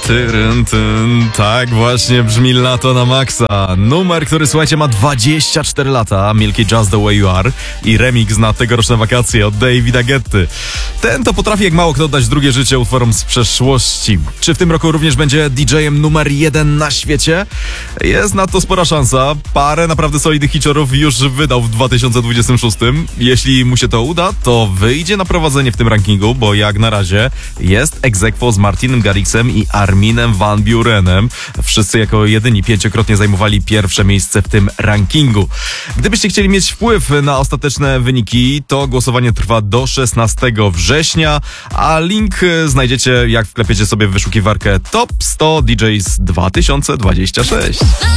Tak właśnie brzmi Lato na maksa. Numer, który słuchajcie ma 24 lata, Milky Just The Way You Are i remix na tegoroczne wakacje od Davida Guetty. Ten to potrafi jak mało kto oddać drugie życie utworom z przeszłości. Czy w tym roku również będzie DJ-em numer 1 na świecie? Jest na to spora szansa. Parę naprawdę solidnych hiciorów już wydał w 2026. Jeśli mu się to uda, to wyjdzie na prowadzenie w tym rankingu, bo jak na razie jest ex aequo z Martinem Garrixem i Arminem van Burenem. Wszyscy jako jedyni 5-krotnie zajmowali pierwsze miejsce w tym rankingu. Gdybyście chcieli mieć wpływ na ostateczne wyniki, to głosowanie trwa do 16 września, a link znajdziecie jak wklepiecie sobie w wyszukiwarkę Top 100 DJs 2026.